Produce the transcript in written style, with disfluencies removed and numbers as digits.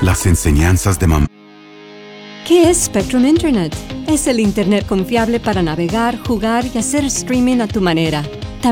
las enseñanzas de mamá. ¿Qué es Spectrum Internet? Es el Internet confiable para navegar, jugar y hacer streaming a tu manera.